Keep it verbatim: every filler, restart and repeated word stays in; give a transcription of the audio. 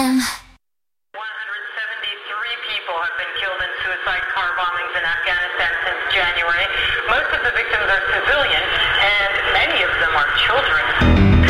one hundred seventy-three people have been killed in suicide car bombings in Afghanistan since January. Most of the victims are civilian.